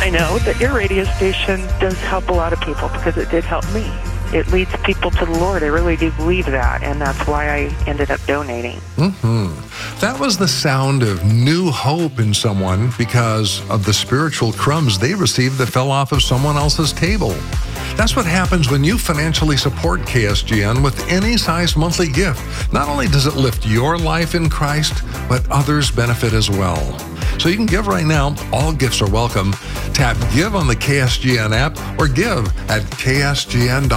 I know that your radio station does help a lot of people because it did help me. It leads people to the Lord. I really do believe that, and that's why I ended up donating. That was the sound of new hope in someone because of the spiritual crumbs they received that fell off of someone else's table. That's what happens when you financially support KSGN with any size monthly gift. Not only does it lift your life in Christ, but others benefit as well. So you can give right now. All gifts are welcome. Tap Give on the KSGN app or give at ksgn.com.